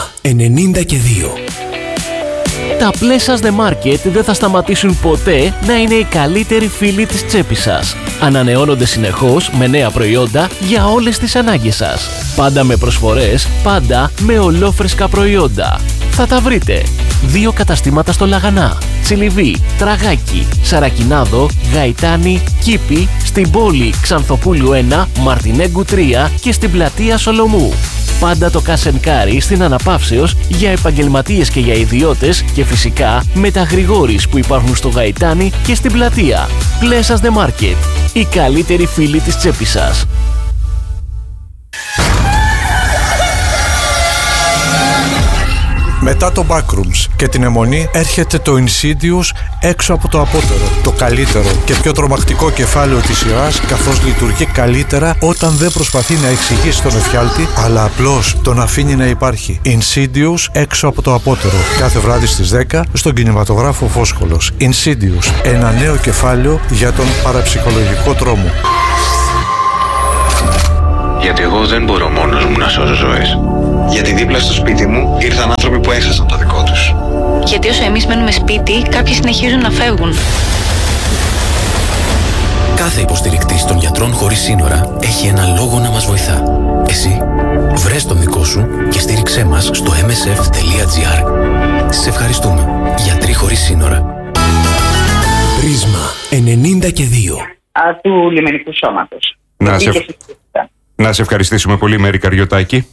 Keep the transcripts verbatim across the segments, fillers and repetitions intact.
Πρίσμα ενενήντα και δύο. Τα Pleasures The Market δεν θα σταματήσουν ποτέ να είναι οι καλύτεροι φίλοι της τσέπης σας. Ανανεώνονται συνεχώς με νέα προϊόντα για όλες τις ανάγκες σας. Πάντα με προσφορές, πάντα με ολόφρεσκα προϊόντα. Θα τα βρείτε. Δύο καταστήματα στο Λαγανά, Τσιλιβί, Τραγάκι, Σαρακινάδο, Γαϊτάνη, Κήπη, στην πόλη Ξανθοπούλου ένα, Μαρτινέγκου τρία και στην πλατεία Σολομού. Πάντα το Κασενκάρι στην Αναπαύσεως για επαγγελματίες και για ιδιώτες και φυσικά με τα Γρηγόρης που υπάρχουν στο Γαϊτάνι και στην πλατεία. Pleasures The Market. Οι καλύτεροι φίλοι της τσέπης σας. Μετά το Backrooms και την αιμονή έρχεται το Insidious έξω από το απότερο. Το καλύτερο και πιο τρομακτικό κεφάλαιο της σειράς, καθώς λειτουργεί καλύτερα όταν δεν προσπαθεί να εξηγήσει τον εφιάλτη, αλλά απλώς τον αφήνει να υπάρχει. Insidious έξω από το απότερο. Κάθε βράδυ στις δέκα στον κινηματογράφο Φόσκολος. Insidious. Ένα νέο κεφάλαιο για τον παραψυχολογικό τρόμο. Γιατί εγώ δεν μπορώ μόνος μου να σώζω ζωές. Γιατί δίπλα στο σπίτι μου ήρθαν άνθρωποι που έχασαν το δικό τους. Γιατί όσο εμείς μένουμε σπίτι, κάποιοι συνεχίζουν να φεύγουν. Κάθε υποστηρικτής των γιατρών χωρίς σύνορα έχει ένα λόγο να μας βοηθά. Εσύ, βρες τον δικό σου και στήριξέ μας στο εμ ες εφ τελεία τζι άρ. Σε ευχαριστούμε. Γιατροί χωρίς σύνορα. Πρίσμα ενενήντα και δύο. Του λιμενικού σώματος. Να σε, να σε ευχαριστήσουμε πολύ, Μέρη Καριωτάκη.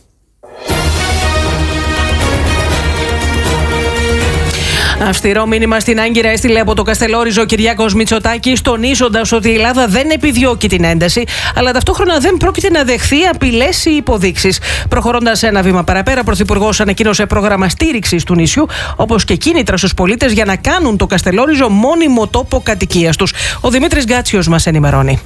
Αυστηρό μήνυμα στην Άγκυρα έστειλε από το Καστελόριζο ο Κυριάκος Μητσοτάκης, τονίζοντας ότι η Ελλάδα δεν επιδιώκει την ένταση, αλλά ταυτόχρονα δεν πρόκειται να δεχθεί απειλές ή υποδείξεις. Προχωρώντας ένα βήμα παραπέρα, ο Πρωθυπουργός ανακοίνωσε πρόγραμμα στήριξης του νησιού, όπως και κίνητρα στους πολίτες για να κάνουν το Καστελόριζο μόνιμο τόπο κατοικίας τους. Ο Δημήτρης Γκάτσιος μας ενημερώνει.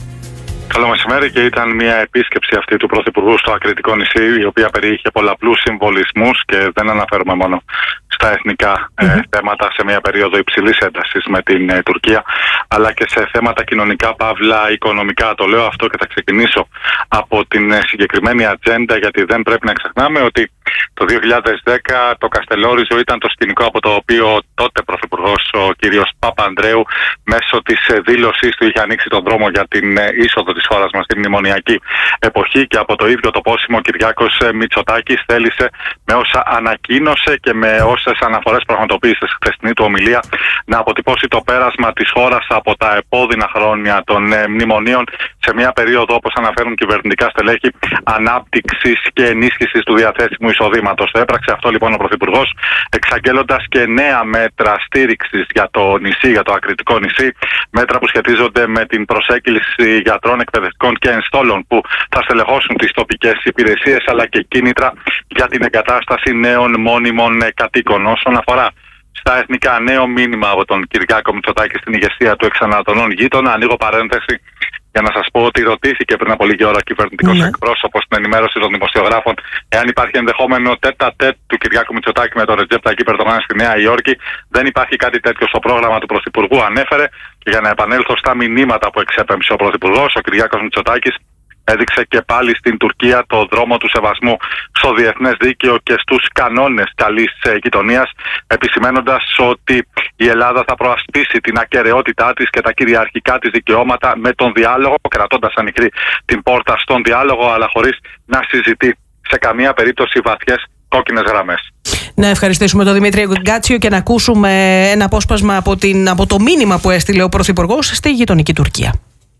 Καλό μεσημέρι, και ήταν μια επίσκεψη αυτή του Πρωθυπουργού στο Ακριτικό νησί, η οποία περιείχε πολλαπλούς συμβολισμούς και δεν αναφέρουμε μόνο στα εθνικά mm-hmm. ε, θέματα σε μια περίοδο υψηλής έντασης με την ε, Τουρκία, αλλά και σε θέματα κοινωνικά, παύλα, οικονομικά. Το λέω αυτό και θα ξεκινήσω από την ε, συγκεκριμένη ατζέντα, γιατί δεν πρέπει να ξεχνάμε ότι το δύο χιλιάδες δέκα το Καστελόριζο ήταν το σκηνικό από το οποίο τότε Πρωθυπουργός ο κύριος Παπανδρέου μέσω της δήλωσής του είχε ανοίξει τον δρόμο για την είσοδο της χώρας μας στην μνημονιακή εποχή, και από το ίδιο το πόσιμο ο Κυριάκος Μητσοτάκης θέλησε με όσα ανακοίνωσε και με όσες αναφορές πραγματοποίησε στη χθεσινή του ομιλία να αποτυπώσει το πέρασμα της χώρας από τα επώδυνα χρόνια των μνημονίων σε μια περίοδο, όπως αναφέρουν κυβερνητικά στελέχη, ανάπτυξης και ενίσχυσης του διαθέσιμου εισοδήματος. Το έπραξε αυτό λοιπόν ο Πρωθυπουργός, εξαγγέλλοντας και νέα μέτρα στήριξης για το νησί, για το Ακριτικό νησί, μέτρα που σχετίζονται με την προσέγγιση γιατρών, εκπαιδευτικών και ενστόλων που θα στελεχώσουν τις τοπικές υπηρεσίες, αλλά και κίνητρα για την εγκατάσταση νέων μόνιμων κατοίκων. Όσον αφορά στα εθνικά, νέο μήνυμα από τον Κυριάκο Μητσοτάκη στην ηγεσία του εξανατολών γείτονα. Ανοίγω παρένθεση για να σας πω ότι ρωτήθηκε πριν από λίγη ώρα ο κυβερνητικός ναι. εκπρόσωπος στην ενημέρωση των δημοσιογράφων εάν υπάρχει ενδεχόμενο τέτα τέτ του Κυριάκου Μητσοτάκη με τον Ρετζέπ Ταγιπ Ερντογάν στη Νέα Υόρκη. Δεν υπάρχει κάτι τέτοιο στο πρόγραμμα του Πρωθυπουργού, ανέφερε. Και για να επανέλθω στα μηνύματα που εξέπεμψε ο Πρωθυπουργός, ο Κυριάκος Μητσοτάκης έδειξε και πάλι στην Τουρκία το δρόμο του σεβασμού στο διεθνές δίκαιο και στους κανόνες καλής γειτονίας, επισημένοντας ότι η Ελλάδα θα προασπίσει την ακεραιότητά της και τα κυριαρχικά της δικαιώματα με τον διάλογο, κρατώντας ανοιχτή την πόρτα στον διάλογο, αλλά χωρίς να συζητεί σε καμία περίπτωση βαθιές κόκκινες γραμμές. Να ευχαριστήσουμε τον Δημήτρη Γκάτσιο και να ακούσουμε ένα απόσπασμα από, την, από το μήνυμα που έστειλε ο Πρωθυπουργός στη γειτονική Τουρκία.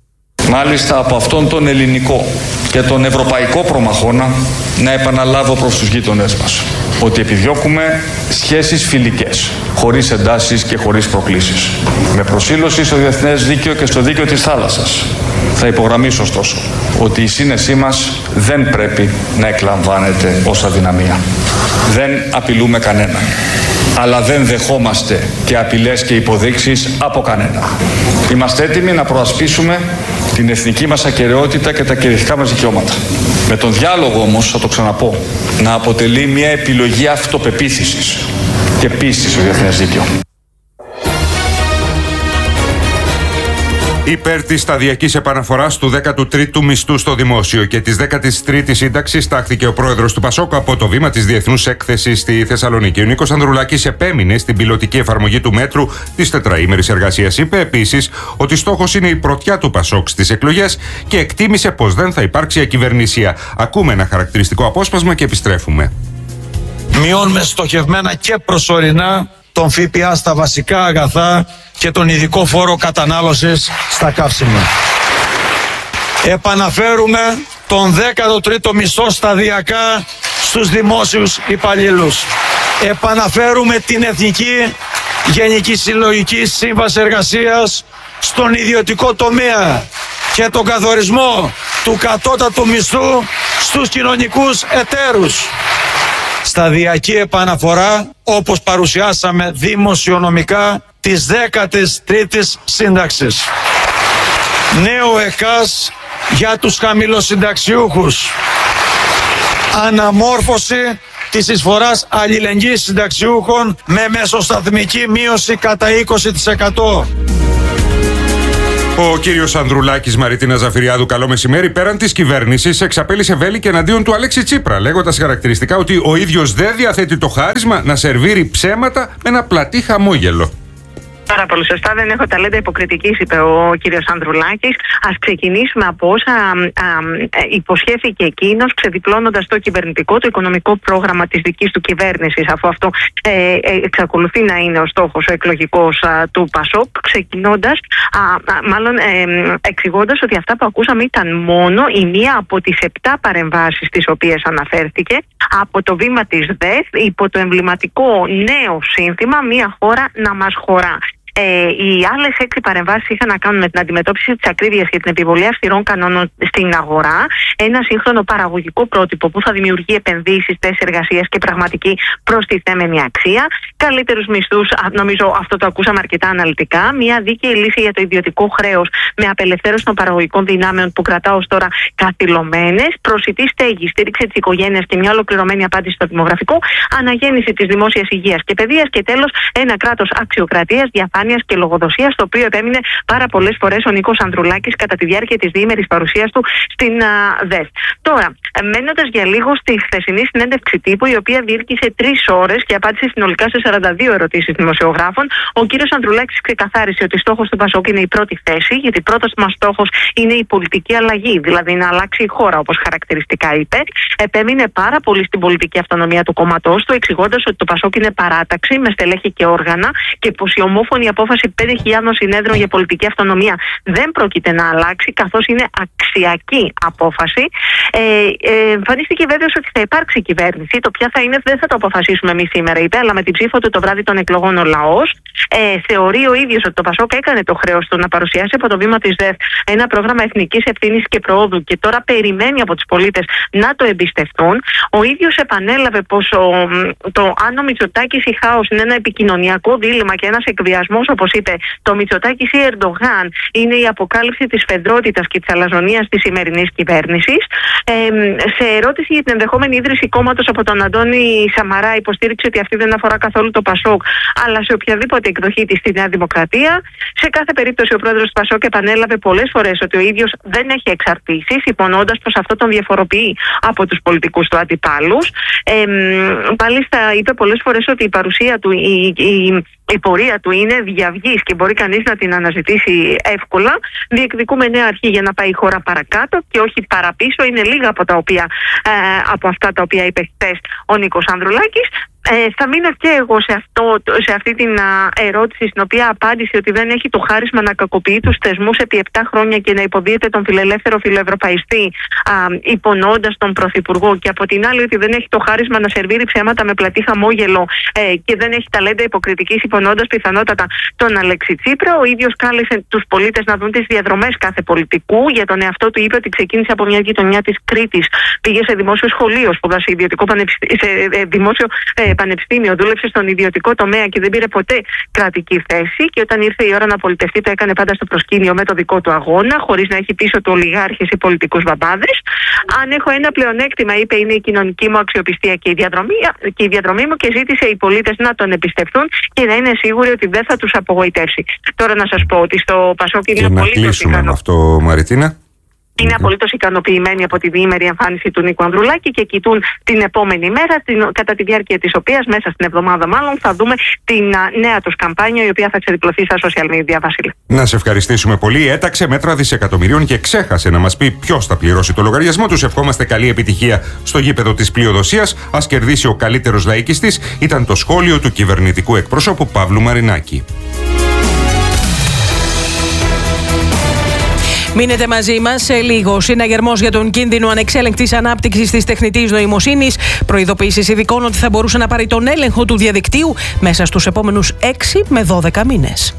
Μάλιστα από αυτόν τον ελληνικό και τον ευρωπαϊκό προμαχώνα να επαναλάβω προς τους γείτονές μας ότι επιδιώκουμε σχέσεις φιλικές, χωρίς εντάσεις και χωρίς προκλήσεις, με προσήλωση στο διεθνές δίκαιο και στο δίκαιο της θάλασσας. Θα υπογραμμίσω ωστόσο ότι η σύνεσή μας δεν πρέπει να εκλαμβάνεται ως αδυναμία. Δεν απειλούμε κανέναν, αλλά δεν δεχόμαστε και απειλές και υποδείξεις από κανένα. Είμαστε έτοιμοι να προασπίσουμε την εθνική μας ακεραιότητα και τα κυριαρχικά μας δικαιώματα. Με τον διάλογο όμως, θα το ξαναπώ, να αποτελεί μια επιλογή αυτοπεποίθησης και πίστης στο διεθνές δίκαιο. Υπέρ της σταδιακής επαναφοράς του δέκατου τρίτου μισθού στο δημόσιο και της δέκατης τρίτης σύνταξης τάχθηκε ο πρόεδρος του Πασόκ από το βήμα της Διεθνούς Έκθεσης στη Θεσσαλονίκη. Ο Νίκος Ανδρουλάκης επέμεινε στην πιλωτική εφαρμογή του μέτρου της τετραήμερης εργασίας. Είπε επίσης ότι στόχος είναι η πρωτιά του Πασόκ στις εκλογές και εκτίμησε πως δεν θα υπάρξει ακυβερνησία. Ακούμε ένα χαρακτηριστικό απόσπασμα και επιστρέφουμε. Μειώνουμε στοχευμένα και προσωρινά τον ΦΠΑ στα βασικά αγαθά και τον ειδικό φόρο κατανάλωσης στα καύσιμα. Επαναφέρουμε τον δέκατο τρίτο μισθό σταδιακά στους δημόσιους υπαλλήλους. Επαναφέρουμε την Εθνική Γενική Συλλογική Σύμβαση Εργασίας στον ιδιωτικό τομέα και τον καθορισμό του κατώτατου μισθού στους κοινωνικούς εταίρους. Σταδιακή επαναφορά, όπως παρουσιάσαμε δημοσιονομικά, της δέκατης τρίτης σύνταξης. Νέο ΕΚΑΣ για τους χαμηλοσυνταξιούχους. Αναμόρφωση της εισφοράς αλληλεγγύης συνταξιούχων με μεσοσταθμική μείωση κατά είκοσι τοις εκατό. Ο κύριος Ανδρουλάκης, Μαριτίνα Ζαφυριάδου, καλό μεσημέρι. Πέραν της κυβέρνησης, εξαπέλυσε βέλη και εναντίον του Αλέξη Τσίπρα, λέγοντας χαρακτηριστικά ότι ο ίδιος δεν διαθέτει το χάρισμα να σερβίρει ψέματα με ένα πλατή χαμόγελο. Πάρα πολύ σωστά. Δεν έχω ταλέντα υποκριτικής, είπε ο κύριος Ανδρουλάκης. Ας ξεκινήσουμε από όσα α, α, υποσχέθηκε εκείνος, ξεδιπλώνοντας το κυβερνητικό, το οικονομικό πρόγραμμα της δικής του κυβέρνησης, αφού αυτό ε, ε, εξακολουθεί να είναι ο στόχος ο εκλογικός α, του Πασόκ, ξεκινώντας, α, α, μάλλον ε, εξηγώντας ότι αυτά που ακούσαμε ήταν μόνο η μία από τις επτά παρεμβάσεις τις οποίες αναφέρθηκε από το βήμα της ΔΕΘ υπό το εμβληματικό νέο σύνθημα «Μία χώρα να μας χωρά». Ε, οι άλλες έξι παρεμβάσεις είχαν να κάνουν με την αντιμετώπιση της ακρίβειας και την επιβολή αυστηρών κανόνων στην αγορά, ένα σύγχρονο παραγωγικό πρότυπο που θα δημιουργεί επενδύσεις, θέσεις εργασίας και πραγματική προστιθέμενη αξία, καλύτερους μισθούς, νομίζω αυτό το ακούσαμε αρκετά αναλυτικά, μια δίκαιη λύση για το ιδιωτικό χρέος με απελευθέρωση των παραγωγικών δυνάμεων που κρατά ως τώρα καθυλωμένες, προσιτή στέγη, στήριξη της οικογένειας και μια ολοκληρωμένη απάντηση στο δημογραφικό, αναγέννηση της δημόσιας υγείας και παιδείας και τέλος ένα κράτος αξιοκρατίας, διαφάνειας και λογοδοσίας, το οποίο επέμεινε πάρα πολλές φορές ο Νίκος Ανδρουλάκης κατά τη διάρκεια της διήμερης παρουσίας του στην uh, ΔΕΘ. Τώρα, μένοντας για λίγο στη χθεσινή συνέντευξη τύπου, η οποία διήρκησε τρεις ώρες και απάντησε συνολικά σε σαράντα δύο ερωτήσεις δημοσιογράφων, ο κύριος Ανδρουλάκης ξεκαθάρισε ότι στόχος του Πασόκ είναι η πρώτη θέση, γιατί πρώτος μας στόχος είναι η πολιτική αλλαγή, δηλαδή να αλλάξει η χώρα, όπως χαρακτηριστικά είπε. Επέμεινε πάρα πολύ στην πολιτική αυτονομία του κόμματός του, εξηγώντας ότι το Πασόκ είναι παράταξη με στελέχη και όργανα και πως η ομόφωνη απόφαση πέντε χιλιάδων συνέδρων για πολιτική αυτονομία δεν πρόκειται να αλλάξει, καθώς είναι αξιακή απόφαση. Ε, ε, εμφανίστηκε βέβαιος ότι θα υπάρξει κυβέρνηση. Το ποια θα είναι δεν θα το αποφασίσουμε εμείς σήμερα, είπε, αλλά με την ψήφο του το βράδυ των εκλογών ο λαός. Ε, θεωρεί ο ίδιος ότι το Πασόκ έκανε το χρέος του να παρουσιάσει από το βήμα της ΔΕΘ ένα πρόγραμμα εθνικής ευθύνης και προόδου και τώρα περιμένει από τους πολίτες να το εμπιστευτούν. Ο ίδιος επανέλαβε πως ο, το αν ο Μητσοτάκης ή χάος είναι ένα επικοινωνιακό δίλημμα και ένας εκβιασμός, όπως είπε, το Μητσοτάκης ή Ερντογάν είναι η αποκάλυψη της φεδρότητας και της αλαζονίας της σημερινής κυβέρνησης. Ε, σε ερώτηση για την ενδεχόμενη ίδρυση κόμματος από τον Αντώνη Σαμαρά, υποστήριξε ότι αυτή δεν αφορά καθόλου το Πασόκ, αλλά σε οποιαδήποτε εκδοχή της στη Νέα Δημοκρατία. Σε κάθε περίπτωση, ο πρόεδρος του Πασόκ επανέλαβε πολλές φορές ότι ο ίδιος δεν έχει εξαρτήσεις, υπονοώντας πως αυτό τον διαφοροποιεί από τους πολιτικούς του αντιπάλους. Ε, μάλιστα, είπε πολλές φορές ότι η παρουσία του, η, η, η πορεία του είναι διαυγής και μπορεί κανείς να την αναζητήσει εύκολα. Διεκδικούμε νέα αρχή για να πάει η χώρα παρακάτω και όχι παραπίσω. Είναι λίγα από, τα οποία, ε, από αυτά τα οποία είπε χθες ο Νίκος Ανδρουλάκης. Ε, θα μείνω και εγώ σε, αυτό, σε αυτή την α, ερώτηση, στην οποία απάντησε ότι δεν έχει το χάρισμα να κακοποιεί τους θεσμούς επί επτά χρόνια και να υποδίεται τον φιλελεύθερο φιλοευρωπαϊστή, υπονοώντας τον Πρωθυπουργό, και από την άλλη ότι δεν έχει το χάρισμα να σερβίρει ψέματα με πλατή χαμόγελο ε, και δεν έχει ταλέντα υποκριτικής, υπονοώντας πιθανότατα τον Αλέξη Τσίπρα. Ο ίδιος κάλεσε τους πολίτες να δουν τις διαδρομές κάθε πολιτικού. Για τον εαυτό του είπε ότι ξεκίνησε από μια γειτονιά της Κρήτης, πήγε σε δημόσιο σχολείο, σπούδασε ιδιωτικό πανεπιστήμιο, σε ε, δημόσιο ε, πανεπιστήμιο, δούλεψε στον ιδιωτικό τομέα και δεν πήρε ποτέ κρατική θέση. Και όταν ήρθε η ώρα να πολιτευτεί, το έκανε πάντα στο προσκήνιο με το δικό του αγώνα, χωρίς να έχει πίσω του ολιγάρχες ή πολιτικούς μπαμπάδες. Αν έχω ένα πλεονέκτημα, είπε, είναι η κοινωνική μου αξιοπιστία και η διαδρομή, και η διαδρομή μου, και ζήτησε οι πολίτες να τον εμπιστευτούν και να είναι σίγουροι ότι δεν θα τους απογοητεύσει. Τώρα να σας πω ότι στο Πασόκ είναι απολύτως απολύτως ικανοποιημένοι. Και να κλείσουμε με αυτό, Μαριτίνα. Είναι απολύτως ικανοποιημένοι από τη διήμερη εμφάνιση του Νίκου Ανδρουλάκη και κοιτούν την επόμενη μέρα, την, κατά τη διάρκεια της οποίας, μέσα στην εβδομάδα μάλλον, θα δούμε την α, νέα τους καμπάνια, η οποία θα ξεδιπλωθεί στα social media, Βασίλη. Να σε ευχαριστήσουμε πολύ. Έταξε μέτρα δισεκατομμυρίων και ξέχασε να μας πει ποιος θα πληρώσει το λογαριασμό. Τους ευχόμαστε καλή επιτυχία στο γήπεδο της πλειοδοσίας. Ας κερδίσει ο καλύτερος λαϊκιστής, ήταν το σχόλιο του κυβερνητικού εκπροσώπου Παύλου Μαρινάκη. Μείνετε μαζί μας σε λίγο. Συναγερμός για τον κίνδυνο ανεξέλεγκτης ανάπτυξης της τεχνητής νοημοσύνης. Προειδοποίησεις ειδικών ότι θα μπορούσε να πάρει τον έλεγχο του διαδικτύου μέσα στους επόμενους έξι με δώδεκα μήνες.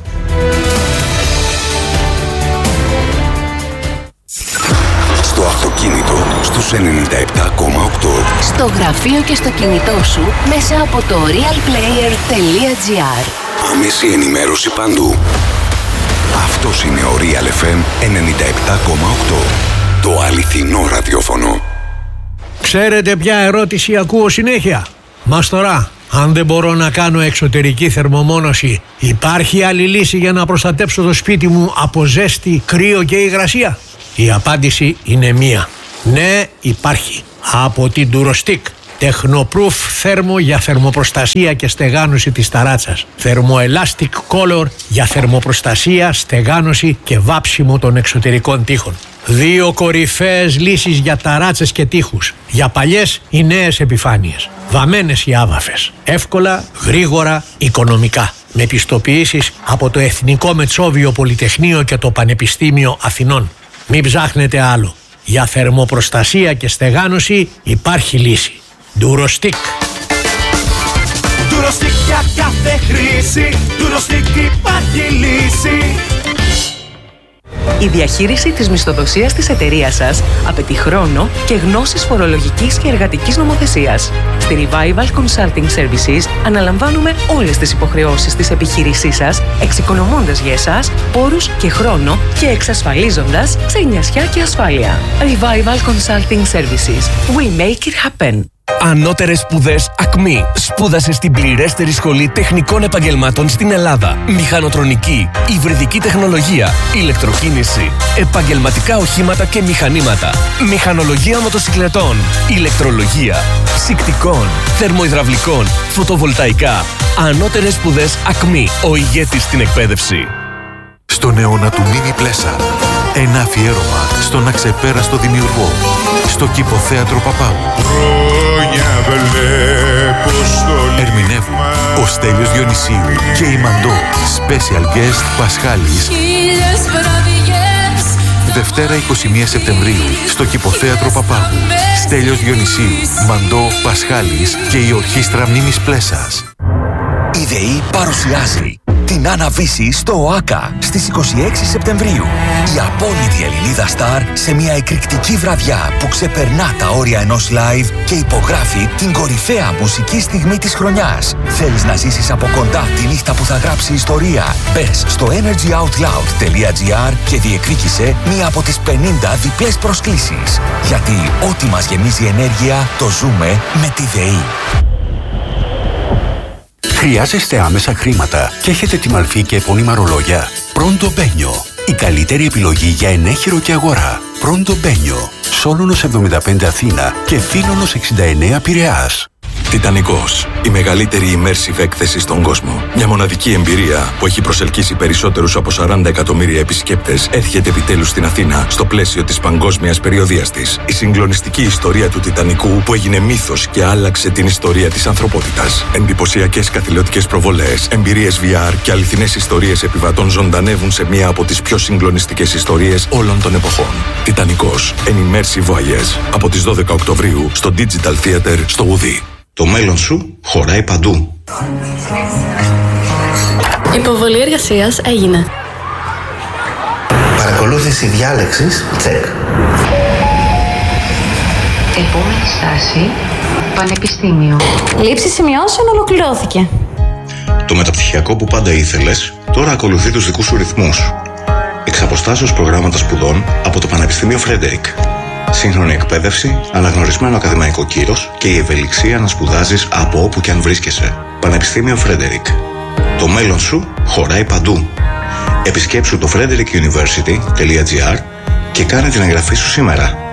Στο αυτοκίνητο στους ενενήντα επτά κόμμα οκτώ. Στο γραφείο και στο κινητό σου μέσα από το realplayer τελεία gr. Άμεση ενημέρωση παντού. Αυτός είναι ο Real εφ εμ ενενήντα επτά κόμμα οκτώ. Το αληθινό ραδιόφωνο. Ξέρετε ποια ερώτηση ακούω συνέχεια? Μας τώρα, αν δεν μπορώ να κάνω εξωτερική θερμομόνωση, υπάρχει άλλη λύση για να προστατέψω το σπίτι μου από ζέστη, κρύο και υγρασία? Η απάντηση είναι μία. Ναι, υπάρχει. Από την Durostick. Τεχνοπρούφ θέρμο για θερμοπροστασία και στεγάνωση της ταράτσας. Θερμοελάστικ Color για θερμοπροστασία, στεγάνωση και βάψιμο των εξωτερικών τοίχων. Δύο κορυφαίες λύσεις για ταράτσες και τοίχους. Για παλιές ή νέες επιφάνειες. Βαμμένες ή άβαφες. Εύκολα, γρήγορα, οικονομικά. Με πιστοποιήσεις από το Εθνικό Μετσόβιο Πολυτεχνείο και το Πανεπιστήμιο Αθηνών. Μην ψάχνετε άλλο. Για θερμοπροστασία και στεγάνωση υπάρχει λύση. Durostick. Durostick για κάθε χρήση. Durostick υπάρχει λύση. Η διαχείριση της μισθοδοσίας της εταιρείας σας απαιτεί χρόνο και γνώσεις φορολογικής και εργατικής νομοθεσίας. Στη Revival Consulting Services αναλαμβάνουμε όλες τις υποχρεώσεις της επιχείρησής σας, εξοικονομώντας για εσάς πόρους και χρόνο και εξασφαλίζοντας ξενιασιά και ασφάλεια. Revival Consulting Services. We make it happen. Ανώτερες σπουδές ΑΚΜΗ. Σπούδασε στην πληρέστερη σχολή τεχνικών επαγγελμάτων στην Ελλάδα. Μηχανοτρονική, υβριδική τεχνολογία, ηλεκτροκίνηση, επαγγελματικά οχήματα και μηχανήματα, μηχανολογία μοτοσυκλετών, ηλεκτρολογία, ψυκτικών, θερμοϊδραυλικών, φωτοβολταϊκά. Ανώτερες σπουδές ΑΚΜΗ. Ο ηγέτης στην εκπαίδευση. Στον αιώνα του Μίνι Πλέσα. Ένα αφιέρωμα στον αξεπέραστο δημιουργό. Στο Κηποθέατρο Παπάγου. Ερμηνεύουν ο Στέλιος Διονυσίου και η Μαντώ. Special guest Πασχάλης. Δευτέρα εικοστή πρώτη Σεπτεμβρίου στο Κηποθέατρο Παπάγου. Στέλιος Διονυσίου, Μαντώ, Πασχάλης και η Ορχήστρα Μνήμης Πλέσας. Η ΔΕΗ παρουσιάζει την Άννα Βύση στο ΟΑΚΑ στις εικοστή έκτη Σεπτεμβρίου. Η απόλυτη Ελληνίδα στάρ σε μια εκρηκτική βραδιά που ξεπερνά τα όρια ενός live και υπογράφει την κορυφαία μουσική στιγμή της χρονιάς. Θέλεις να ζήσεις από κοντά τη νύχτα που θα γράψει ιστορία? Μπες στο energy out loud τελεία gr και διεκδίκησε μία από τις πενήντα διπλές προσκλήσεις. Γιατί ό,τι μας γεμίζει ενέργεια το ζούμε με τη ΔΕΗ. Χρειάζεστε άμεσα χρήματα και έχετε τη μαλφή και επώνυμα ρολόγια? Pronto Benio. Η καλύτερη επιλογή για ενέχειρο και αγορά. Pronto Benio. Σόλωνος εβδομήντα πέντε Αθήνα και Θήνονος εξήντα εννέα Πειραιάς. Τιτανικός. Η μεγαλύτερη immersive έκθεση στον κόσμο. Μια μοναδική εμπειρία που έχει προσελκύσει περισσότερους από σαράντα εκατομμύρια επισκέπτες έρχεται επιτέλους στην Αθήνα στο πλαίσιο της παγκόσμιας περιοδείας της. Η συγκλονιστική ιστορία του Τιτανικού που έγινε μύθος και άλλαξε την ιστορία της ανθρωπότητας. Εντυπωσιακές καθηλωτικές προβολές, εμπειρίες βι αρ και αληθινές ιστορίες επιβατών ζωντανεύουν σε μία από τις πιο συγκλονιστικές ιστορίες όλων των εποχών. Τιτανικός. An immersive voyage. Από τις δώδεκα Οκτωβρίου στο Digital Theater στο Ουδί. Το μέλλον σου χωράει παντού. Η υποβολή εργασίας έγινε. Παρακολούθηση διάλεξης, τσεκ. Επόμενη στάση, Πανεπιστήμιο. Λήψη σημειώσεων ολοκληρώθηκε. Το μεταπτυχιακό που πάντα ήθελες, τώρα ακολουθεί τους δικούς σου ρυθμούς. Εξ αποστάσεως προγράμματα σπουδών από το Πανεπιστήμιο Φρέντερικ. Σύγχρονη εκπαίδευση, αναγνωρισμένο ακαδημαϊκό κύρος και η ευελιξία να σπουδάζεις από όπου και αν βρίσκεσαι. Πανεπιστήμιο Φρέντερικ. Το μέλλον σου χωράει παντού. Επισκέψου το frederick university τελεία gr και κάνε την εγγραφή σου σήμερα.